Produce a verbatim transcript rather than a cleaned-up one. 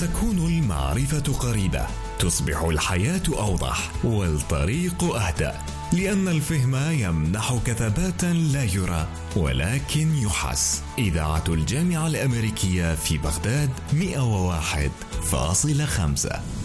فتكون المعرفة قريبة، تصبح الحياة أوضح والطريق أهدأ، لأن الفهم يمنحك ثباتا لا يرى ولكن يحس. إذاعة الجامعة الأمريكية في بغداد مئة وواحد فاصلة خمسة.